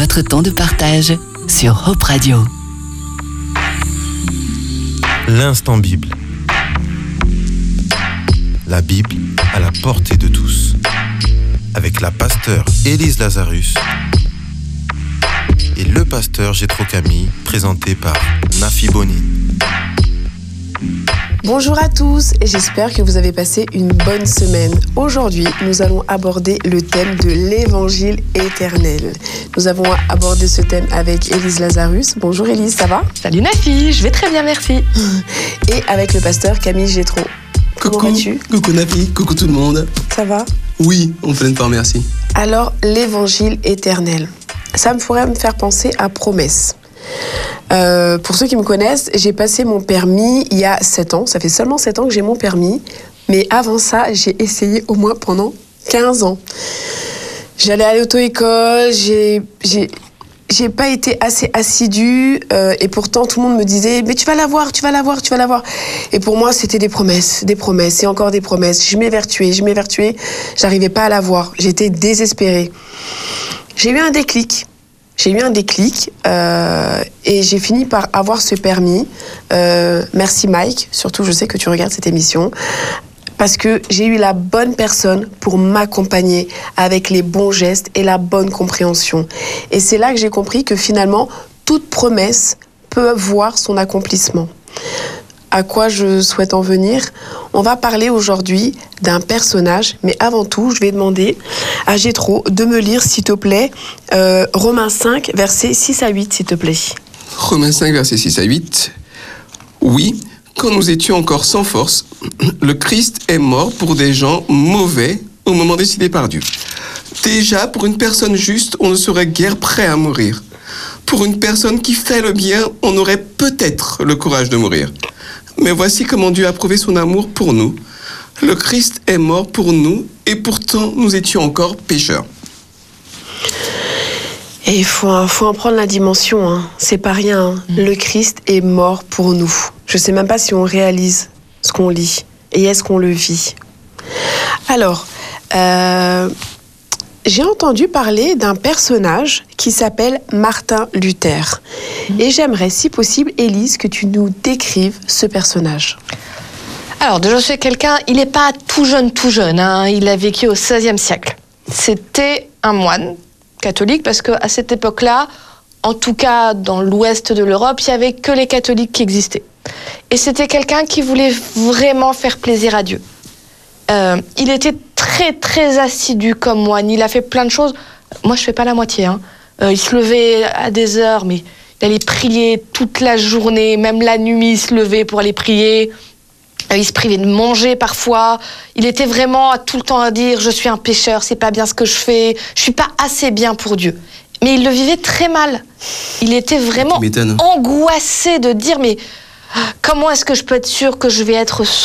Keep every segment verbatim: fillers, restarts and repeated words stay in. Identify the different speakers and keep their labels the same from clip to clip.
Speaker 1: votre temps de partage sur Hope Radio.
Speaker 2: L'instant Bible. La Bible à la portée de tous. Avec la pasteure Élise Lazarus et le pasteur Jétro Camille, présenté par Nafi Boni.
Speaker 3: Bonjour à tous et j'espère que vous avez passé une bonne semaine. Aujourd'hui, nous allons aborder le thème de l'évangile éternel. Nous avons abordé ce thème avec Élise Lazarus. Bonjour Élise, ça va ?
Speaker 4: Salut Nafi, je vais très bien, merci.
Speaker 3: Et avec le pasteur Camille Jétro.
Speaker 5: Coucou,
Speaker 3: Comment vas-tu ?
Speaker 5: Coucou Nafi, coucou tout le monde.
Speaker 3: Ça va ?
Speaker 5: Oui, en pleine forme, merci.
Speaker 3: Alors, l'évangile éternel, ça me pourrait me faire penser à promesse. Euh, pour ceux qui me connaissent, j'ai passé mon permis il y a sept ans. Ça fait seulement sept ans que j'ai mon permis. Mais avant ça, j'ai essayé au moins pendant quinze ans. J'allais à l'auto-école, j'ai, j'ai, j'ai pas été assez assidue. Euh, et pourtant, tout le monde me disait « Mais tu vas l'avoir, tu vas l'avoir, tu vas l'avoir ». Et pour moi, c'était des promesses, des promesses et encore des promesses. Je m'évertuais, je m'évertuais. J'arrivais pas à l'avoir. J'étais désespérée. J'ai eu un déclic. J'ai eu un déclic euh, et j'ai fini par avoir ce permis. Euh, merci Mike, surtout je sais que tu regardes cette émission, parce que j'ai eu la bonne personne pour m'accompagner avec les bons gestes et la bonne compréhension. Et c'est là que j'ai compris que finalement, toute promesse peut voir son accomplissement. À quoi je souhaite en venir ? On va parler aujourd'hui d'un personnage, mais avant tout, je vais demander à Jétro de me lire, s'il te plaît, euh, Romains cinq, versets six à huit, s'il te plaît.
Speaker 5: Romains cinq, versets six à huit. Oui, quand nous étions encore sans force, le Christ est mort pour des gens mauvais au moment décidé par Dieu. Déjà, pour une personne juste, on ne serait guère prêt à mourir. Pour une personne qui fait le bien, on aurait peut-être le courage de mourir. Mais voici comment Dieu a prouvé son amour pour nous. Le Christ est mort pour nous et pourtant nous étions encore pécheurs.
Speaker 3: Et il faut, faut en prendre la dimension, hein. C'est pas rien. Hein. Mmh. Le Christ est mort pour nous. Je sais même pas si on réalise ce qu'on lit et est-ce qu'on le vit. Alors, euh, j'ai entendu parler d'un personnage qui s'appelle Martin Luther. Mmh. Et j'aimerais, si possible, Élise, que tu nous décrives ce personnage.
Speaker 4: Alors, déjà, c'est quelqu'un, il n'est pas tout jeune, tout jeune, hein, il a vécu au seizième siècle. C'était un moine catholique, parce qu'à cette époque-là, en tout cas dans l'ouest de l'Europe, il n'y avait que les catholiques qui existaient. Et c'était quelqu'un qui voulait vraiment faire plaisir à Dieu. Euh, il était très, très assidu comme moine. Il a fait plein de choses. Moi, je ne fais pas la moitié. Hein. Euh, il se levait à des heures, mais il allait prier toute la journée, même la nuit, il se levait pour aller prier. Euh, il se privait de manger parfois. Il était vraiment à tout le temps à dire « Je suis un pécheur, c'est pas bien ce que je fais, je suis pas assez bien pour Dieu ». Mais il le vivait très mal. Il était vraiment angoissé de dire « Mais comment est-ce que je peux être sûr que je vais être sauvé ?»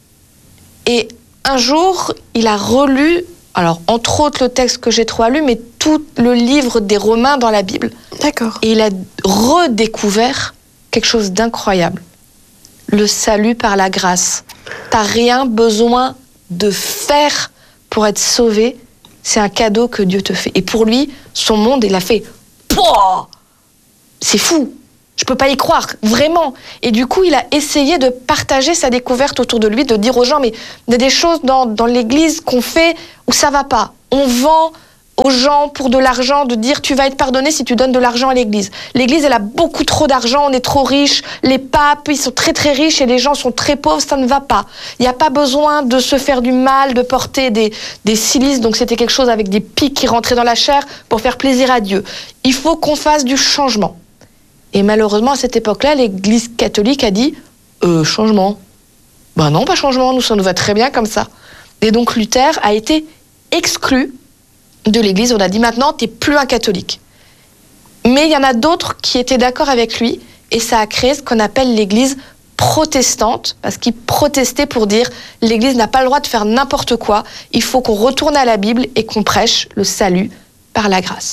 Speaker 4: Et un jour, il a relu, alors entre autres le texte que j'ai trop lu, mais tout le livre des Romains dans la Bible.
Speaker 3: D'accord.
Speaker 4: Et il a redécouvert quelque chose d'incroyable. Le salut par la grâce. T'as rien besoin de faire pour être sauvé. C'est un cadeau que Dieu te fait. Et pour lui, son monde, il a fait « Pouah !» C'est fou. Je peux pas y croire, vraiment. Et du coup, il a essayé de partager sa découverte autour de lui, de dire aux gens, mais il y a des choses dans, dans l'église qu'on fait où ça va pas. On vend aux gens pour de l'argent, de dire tu vas être pardonné si tu donnes de l'argent à l'église. L'église, elle a beaucoup trop d'argent, on est trop riche. Les papes, ils sont très très riches et les gens sont très pauvres, ça ne va pas. Il n'y a pas besoin de se faire du mal, de porter des, des cilices, donc c'était quelque chose avec des pics qui rentraient dans la chair pour faire plaisir à Dieu. Il faut qu'on fasse du changement. Et malheureusement, à cette époque-là, l'église catholique a dit euh, « changement ». Ben non, pas changement, nous, ça nous va très bien comme ça. Et donc Luther a été exclu de l'église. On a dit « maintenant, t'es plus un catholique ». Mais il y en a d'autres qui étaient d'accord avec lui, et ça a créé ce qu'on appelle l'église protestante, parce qu'ils protestaient pour dire « l'église n'a pas le droit de faire n'importe quoi, il faut qu'on retourne à la Bible et qu'on prêche le salut par la grâce ».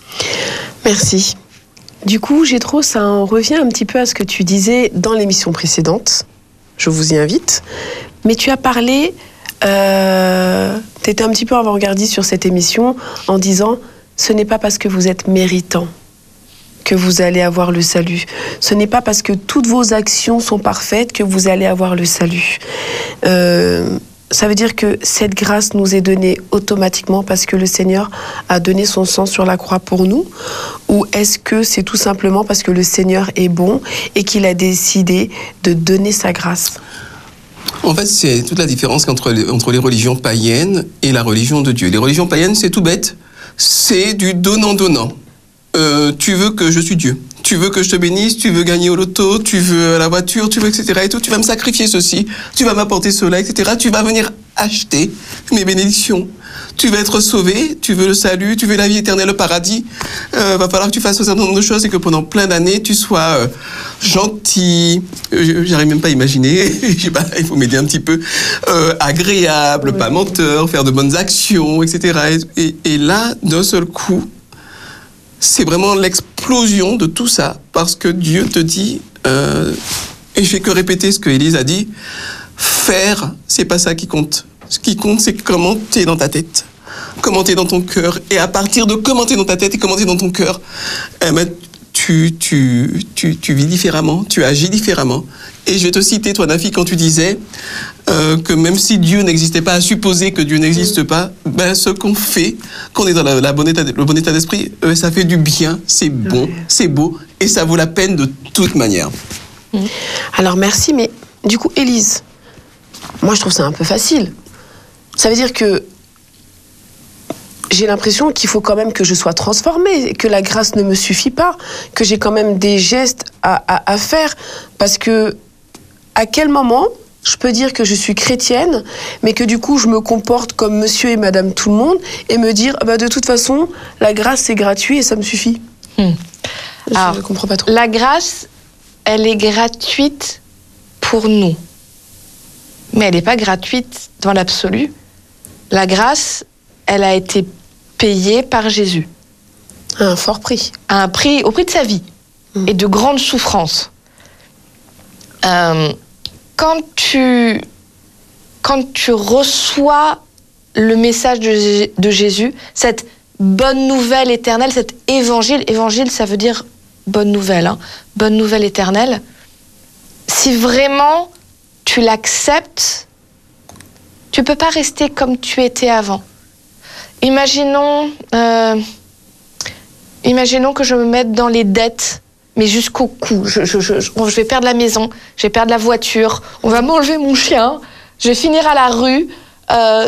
Speaker 3: Merci. Du coup, Jétro, ça en revient un petit peu à ce que tu disais dans l'émission précédente. Je vous y invite. Mais tu as parlé, euh, tu étais un petit peu avant-gardiste sur cette émission en disant ce n'est pas parce que vous êtes méritant que vous allez avoir le salut. Ce n'est pas parce que toutes vos actions sont parfaites que vous allez avoir le salut. Euh, ça veut dire que cette grâce nous est donnée automatiquement parce que le Seigneur a donné son sang sur la croix pour nous? Ou est-ce que c'est tout simplement parce que le Seigneur est bon et qu'il a décidé de donner sa grâce?
Speaker 5: En fait, c'est toute la différence entre les, entre les religions païennes et la religion de Dieu. Les religions païennes, c'est tout bête. C'est du donnant-donnant. Euh, tu veux que je suis Dieu, tu veux que je te bénisse, tu veux gagner au loto, tu veux la voiture, tu veux et cetera et tout, tu vas me sacrifier ceci, tu vas m'apporter cela, et cetera. Tu vas venir acheter mes bénédictions. Tu veux être sauvé, tu veux le salut, tu veux la vie éternelle, le paradis. Euh, va falloir que tu fasses un certain nombre de choses et que pendant plein d'années, tu sois euh, gentil, euh, j'arrive même pas à imaginer, je sais pas, il faut m'aider un petit peu, euh, agréable, oui. Pas menteur, faire de bonnes actions, et cetera. Et, et, et là, d'un seul coup, c'est vraiment l'explosion de tout ça, parce que Dieu te dit, euh, et je fais que répéter ce que Élise a dit, faire, c'est pas ça qui compte. Ce qui compte, c'est comment tu es dans ta tête, comment tu es dans ton cœur, et à partir de comment tu es dans ta tête et comment tu es dans ton cœur, eh ben, tu, tu, tu, tu vis différemment, tu agis différemment. Et je vais te citer, toi, Nafi, quand tu disais euh, que même si Dieu n'existait pas, à supposer que Dieu n'existe pas, ben, ce qu'on fait, qu'on est dans la, la bon état, le bon état d'esprit, euh, ça fait du bien, c'est bon, c'est beau, et ça vaut la peine de toute manière.
Speaker 3: Alors, merci, mais du coup, Élise, moi, je trouve ça un peu facile. Ça veut dire que j'ai l'impression qu'il faut quand même que je sois transformée, que la grâce ne me suffit pas, que j'ai quand même des gestes à, à, à faire, parce que à quel moment je peux dire que je suis chrétienne, mais que du coup je me comporte comme monsieur et madame tout le monde, et me dire bah, de toute façon la grâce c'est gratuit et ça me suffit. Hmm. Je
Speaker 4: Alors,
Speaker 3: ne comprends pas trop.
Speaker 4: La grâce, elle est gratuite pour nous, mais elle n'est pas gratuite dans l'absolu. La grâce, elle a été payée par Jésus.
Speaker 3: À un fort prix.
Speaker 4: À un prix, au prix de sa vie mmh. et de grandes souffrances. Euh, quand tu, quand tu reçois le message de, de Jésus, cette bonne nouvelle éternelle, cet évangile, évangile ça veut dire bonne nouvelle, hein, bonne nouvelle éternelle, si vraiment tu l'acceptes, tu ne peux pas rester comme tu étais avant. Imaginons, euh, imaginons que je me mette dans les dettes, mais jusqu'au cou. Je, je, je, je vais perdre la maison, je vais perdre la voiture, on va m'enlever mon chien, je vais finir à la rue. Euh,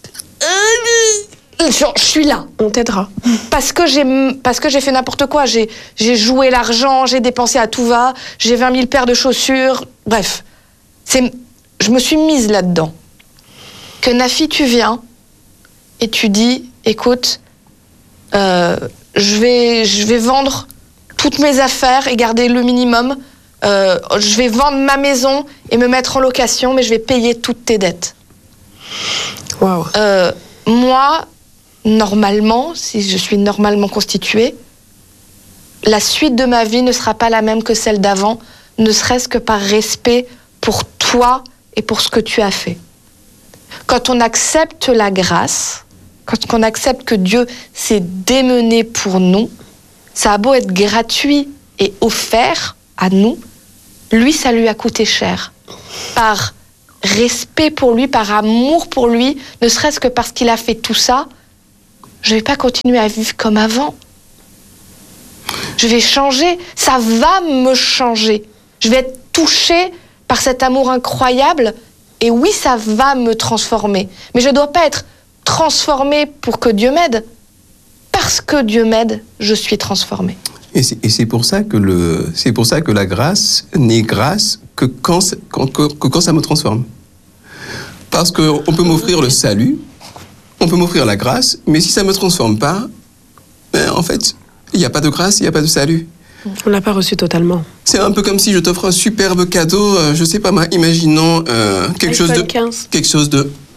Speaker 4: je, je suis là.
Speaker 3: On t'aidera.
Speaker 4: Parce que j'ai, parce que j'ai fait n'importe quoi. J'ai, j'ai joué l'argent, j'ai dépensé à tout va, j'ai vingt mille paires de chaussures. Bref, c'est, je me suis mise là-dedans. Que Nafi, tu viens et tu dis, écoute, euh, je vais, je vais vendre toutes mes affaires et garder le minimum. Euh, je vais vendre ma maison et me mettre en location, mais je vais payer toutes tes dettes.
Speaker 3: Wow.
Speaker 4: Euh, moi, normalement, si je suis normalement constituée, la suite de ma vie ne sera pas la même que celle d'avant, ne serait-ce que par respect pour toi et pour ce que tu as fait. Quand on accepte la grâce, quand on accepte que Dieu s'est démené pour nous, ça a beau être gratuit et offert à nous, lui, ça lui a coûté cher. Par respect pour lui, par amour pour lui, ne serait-ce que parce qu'il a fait tout ça, je ne vais pas continuer à vivre comme avant. Je vais changer, ça va me changer. Je vais être touchée par cet amour incroyable. Et oui, ça va me transformer. Mais je ne dois pas être transformée pour que Dieu m'aide. Parce que Dieu m'aide, je suis transformée.
Speaker 5: Et c'est, et c'est pour ça que le, c'est pour ça que la grâce n'est grâce que quand, quand, que, que quand ça me transforme. Parce qu'on peut m'offrir le salut, on peut m'offrir la grâce, mais si ça ne me transforme pas, ben en fait, il n'y a pas de grâce, il n'y a pas de salut.
Speaker 3: On l'a pas reçu totalement.
Speaker 5: C'est un peu comme si je t'offre un superbe cadeau, euh, je sais pas, imaginons euh, quelque chose de, quelque chose de,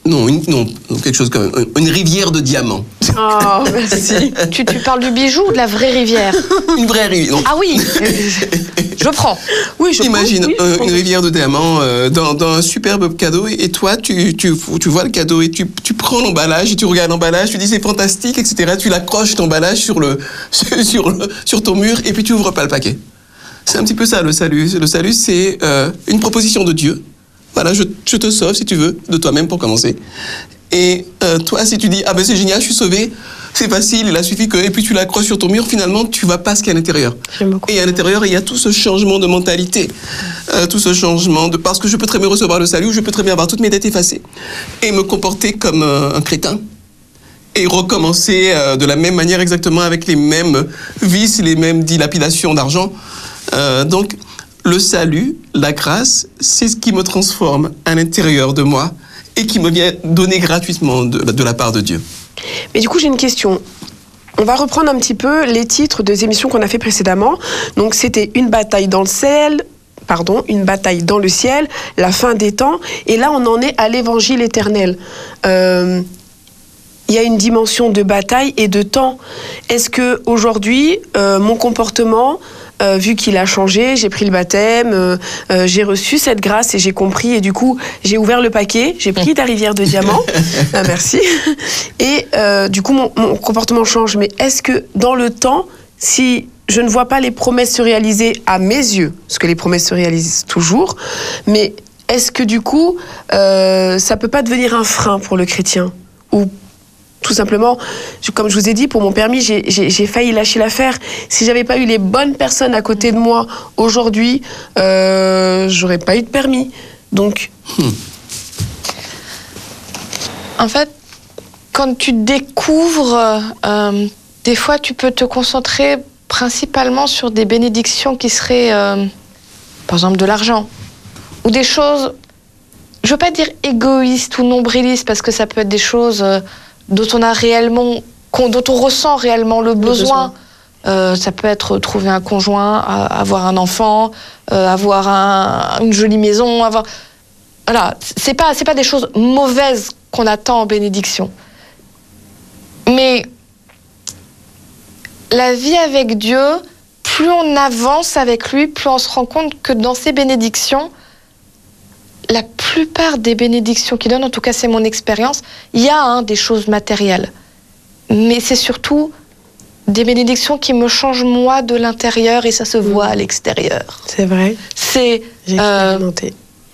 Speaker 5: Non, une, non, quelque chose comme une rivière de diamants.
Speaker 3: Oh, merci.
Speaker 4: tu, tu parles du bijou ou de la vraie rivière?
Speaker 5: Une vraie rivière. Non.
Speaker 4: Ah oui, je prends.
Speaker 3: Oui, je
Speaker 5: Imagine
Speaker 3: prends, oui, je
Speaker 5: euh,
Speaker 3: prends.
Speaker 5: une rivière de diamants euh, dans, dans un superbe cadeau et, et toi, tu, tu, tu vois le cadeau et tu, tu prends l'emballage et tu regardes l'emballage, tu dis c'est fantastique, et cetera. Tu l'accroches l'emballage sur, le, sur, le, sur ton mur et puis tu ouvres pas le paquet. C'est un petit peu ça le salut. Le salut, c'est euh, une proposition de Dieu. Voilà, je, je te sauve si tu veux, de toi-même pour commencer. Et euh, toi, si tu dis, ah ben c'est génial, je suis sauvé, c'est facile, il a suffi que, et puis tu l'accroches sur ton mur, finalement, tu vas pas ce qu'il y a à l'intérieur. Et à l'intérieur, il y a tout ce changement de mentalité, euh, tout ce changement de, parce que je peux très bien recevoir le salut, je peux très bien avoir toutes mes dettes effacées, et me comporter comme euh, un crétin, et recommencer euh, de la même manière exactement avec les mêmes vices, les mêmes dilapidations d'argent. Euh, donc, le salut, la grâce, c'est ce qui me transforme à l'intérieur de moi et qui me vient donner gratuitement de, de la part de Dieu.
Speaker 3: Mais du coup, j'ai une question. On va reprendre un petit peu les titres des émissions qu'on a fait précédemment. Donc, c'était Une bataille dans le ciel, pardon, Une bataille dans le ciel, La fin des temps. Et là, on en est à l'évangile éternel. Euh, il y a une dimension de bataille et de temps. Est-ce que aujourd'hui, euh, mon comportement... Euh, vu qu'il a changé, j'ai pris le baptême, euh, euh, j'ai reçu cette grâce et j'ai compris. Et du coup, j'ai ouvert le paquet, j'ai pris ta rivière de diamants. Ah, merci. Et euh, du coup, mon, mon comportement change. Mais est-ce que dans le temps, si je ne vois pas les promesses se réaliser à mes yeux, parce que les promesses se réalisent toujours, mais est-ce que du coup, euh, ça peut pas devenir un frein pour le chrétien? Ou tout simplement, je, comme je vous ai dit, pour mon permis, j'ai, j'ai, j'ai failli lâcher l'affaire. Si j'avais pas eu les bonnes personnes à côté de moi aujourd'hui, euh, j'aurais pas eu de permis. Donc,
Speaker 5: Hmm.
Speaker 4: En fait, quand tu découvres, euh, des fois, tu peux te concentrer principalement sur des bénédictions qui seraient, euh, par exemple, de l'argent. Ou des choses, je veux pas dire égoïstes ou nombrilistes, parce que ça peut être des choses... Euh, dont on a réellement, dont on ressent réellement le besoin.
Speaker 3: besoin.
Speaker 4: Euh, ça peut être trouver un conjoint, avoir un enfant, euh, avoir un, une jolie maison, avoir. Voilà, c'est pas, c'est pas des choses mauvaises qu'on attend en bénédiction. Mais la vie avec Dieu, plus on avance avec lui, plus on se rend compte que dans ces bénédictions, la plupart des bénédictions qu'il donne, en tout cas c'est mon expérience, il y a hein, des choses matérielles. Mais c'est surtout des bénédictions qui me changent moi de l'intérieur et ça se voit à l'extérieur.
Speaker 3: c'est vrai,
Speaker 4: C'est...
Speaker 3: j'ai
Speaker 4: euh,
Speaker 3: expérimenté.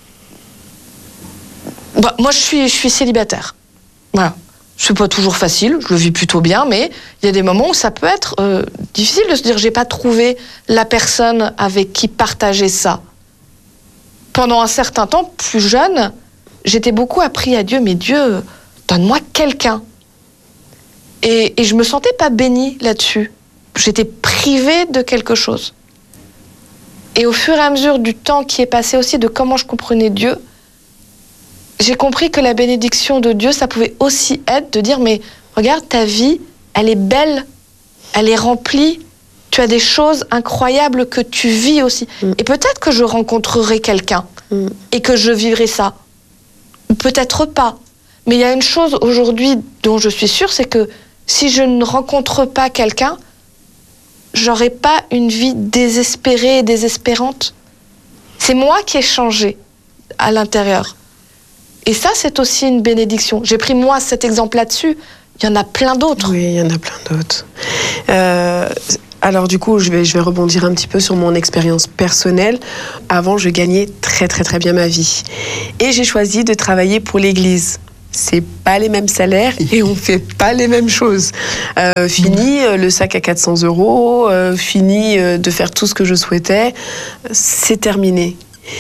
Speaker 4: bah, moi je suis, je suis célibataire. Voilà. C'est pas toujours facile, je le vis plutôt bien, mais il y a des moments où ça peut être euh, difficile de se dire j'ai pas trouvé la personne avec qui partager ça. Pendant un certain temps, plus jeune, j'étais beaucoup appris à Dieu, mais Dieu, donne-moi quelqu'un. Et, et je me sentais pas bénie là-dessus. J'étais privée de quelque chose. Et au fur et à mesure du temps qui est passé aussi, de comment je comprenais Dieu, j'ai compris que la bénédiction de Dieu, ça pouvait aussi être de dire, mais regarde, ta vie, elle est belle, elle est remplie, tu as des choses incroyables que tu vis aussi. Mm. Et peut-être que je rencontrerai quelqu'un mm. et que je vivrai ça. Ou peut-être pas. Mais il y a une chose aujourd'hui dont je suis sûre, c'est que si je ne rencontre pas quelqu'un, j'aurai pas une vie désespérée et désespérante. C'est moi qui ai changé à l'intérieur. Et ça, c'est aussi une bénédiction. J'ai pris moi cet exemple là-dessus. Il y en a plein d'autres.
Speaker 3: Oui, il y en a plein d'autres. Euh, alors du coup, je vais, je vais rebondir un petit peu sur mon expérience personnelle. Avant, je gagnais très très très bien ma vie. Et j'ai choisi de travailler pour l'Église. C'est pas les mêmes salaires et on fait pas les mêmes choses. Euh, fini euh, le sac à quatre cents euros, euh, fini euh, de faire tout ce que je souhaitais. C'est terminé.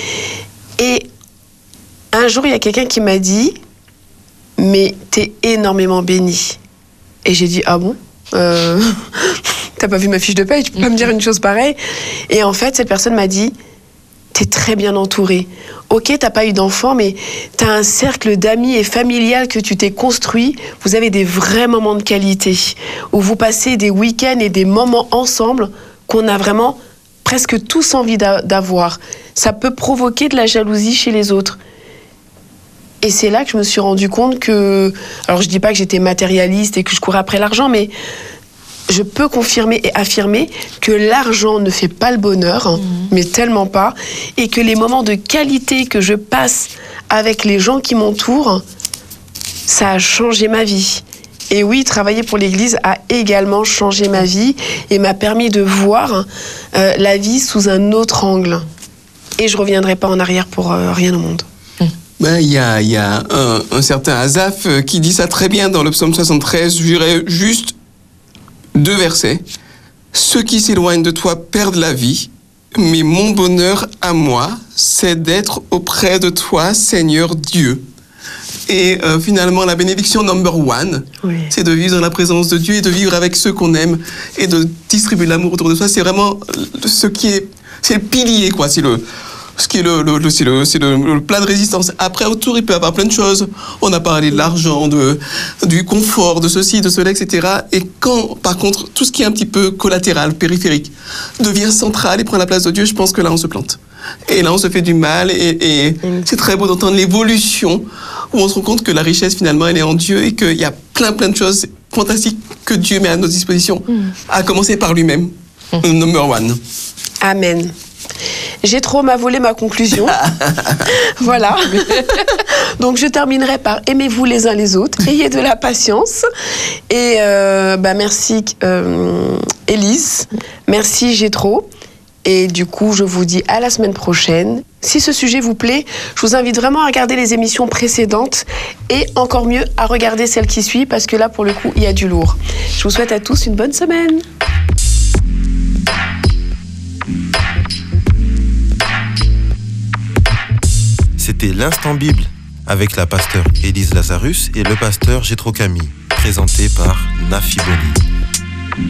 Speaker 3: Et un jour, il y a quelqu'un qui m'a dit « Mais t'es énormément bénie. » Et j'ai dit « Ah bon euh, T'as pas vu ma fiche de paye, tu peux pas me dire une chose pareille ?» Et en fait, cette personne m'a dit « T'es très bien entourée. Ok, t'as pas eu d'enfant, mais t'as un cercle d'amis et familial que tu t'es construit. Vous avez des vrais moments de qualité, où vous passez des week-ends et des moments ensemble qu'on a vraiment presque tous envie d'a- d'avoir. Ça peut provoquer de la jalousie chez les autres. » Et c'est là que je me suis rendu compte que, alors je dis pas que j'étais matérialiste et que je courais après l'argent, mais je peux confirmer et affirmer que l'argent ne fait pas le bonheur, mmh. mais tellement pas, et que les moments de qualité que je passe avec les gens qui m'entourent, ça a changé ma vie. Et oui, travailler pour l'Église a également changé ma vie et m'a permis de voir euh, la vie sous un autre angle. Et je reviendrai pas en arrière pour euh, rien au monde.
Speaker 5: Ben, il y a, y a un, un certain Asaph qui dit ça très bien dans le psaume soixante-treize. Je dirais juste deux versets. Ceux qui s'éloignent de toi perdent la vie, mais mon bonheur à moi, c'est d'être auprès de toi, Seigneur Dieu. Et euh, finalement, la bénédiction number one, oui. c'est de vivre dans la présence de Dieu et de vivre avec ceux qu'on aime et de distribuer l'amour autour de soi. C'est vraiment ce qui est, c'est le pilier, quoi. C'est le, ce qui est le, le, le, c'est le, c'est le, le plat de résistance. Après, autour, il peut y avoir plein de choses. On a parlé de l'argent, de, du confort, de ceci, de cela, et cetera. Et quand, par contre, tout ce qui est un petit peu collatéral, périphérique, devient central et prend la place de Dieu, je pense que là, on se plante. Et là, on se fait du mal, et, et mmh. c'est très beau d'entendre l'évolution, où on se rend compte que la richesse, finalement, elle est en Dieu, et qu'il y a plein, plein de choses fantastiques que Dieu met à notre disposition, mmh. à commencer par lui-même, mmh. number one.
Speaker 3: Amen. Jétro m'a volé ma conclusion. Voilà. Donc, je terminerai par aimez-vous les uns les autres, ayez de la patience. Et euh, bah, merci, euh, Élise. Merci, Jétro. Et du coup, je vous dis à la semaine prochaine. Si ce sujet vous plaît, je vous invite vraiment à regarder les émissions précédentes et encore mieux à regarder celle qui suit parce que là, pour le coup, il y a du lourd. Je vous souhaite à tous une bonne semaine.
Speaker 2: C'était l'Instant Bible avec la pasteure Élise Lazarus et le pasteur Jétro Camille, présenté par Nafi Boni.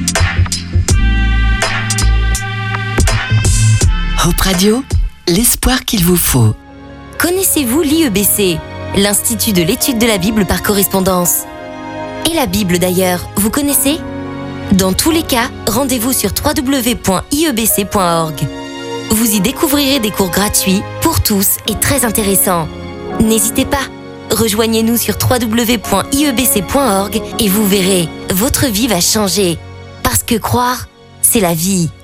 Speaker 1: Hope Radio, l'espoir qu'il vous faut.
Speaker 6: Connaissez-vous l'I E B C, l'Institut de l'étude de la Bible par correspondance? Et la Bible d'ailleurs, vous connaissez? Dans tous les cas, rendez-vous sur w w w point i e b c point org. Vous y découvrirez des cours gratuits pour tous et très intéressants. N'hésitez pas, rejoignez-nous sur w w w point i e b c point org et vous verrez, votre vie va changer. Parce que croire, c'est la vie.